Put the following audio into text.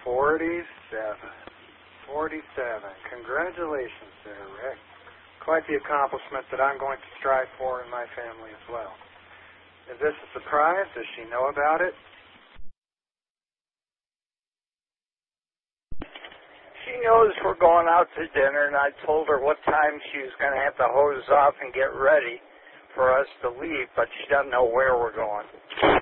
47. 47. Congratulations there, Rick. Quite the accomplishment that I'm going to strive for in my family as well. Is this a surprise? Does she know about it? She knows we're going out to dinner, and I told her what time she was going to have to hose off and get ready for us to leave, but she doesn't know where we're going.